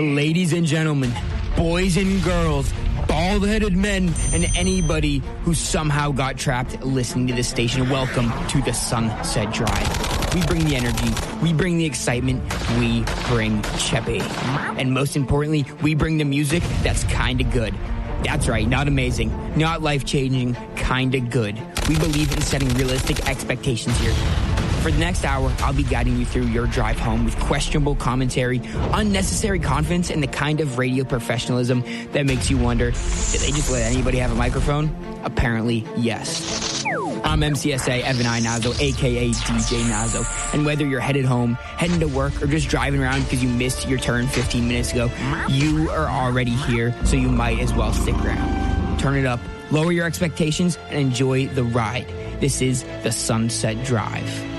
ladies and gentlemen, boys and girls, bald-headed men, and anybody who somehow got trapped listening to this station, welcome to the Sunset Drive. We bring the energy, we bring the excitement, we bring Cheppy. And most importantly, we bring the music that's kinda good. That's right, not amazing, not life-changing, kinda good. We believe in setting realistic expectations here. For the next hour, I'll be guiding you through your drive home with questionable commentary, unnecessary confidence, and the kind of radio professionalism that makes you wonder, did they just let anybody have a microphone? Apparently, yes. I'm MCSA Evan I. Nazo, a.k.a. DJ Nazo. And whether you're headed home, heading to work, or just driving around because you missed your turn 15 minutes ago, you are already here, so you might as well stick around. Turn it up, lower your expectations, and enjoy the ride. This is the Sunset Drive.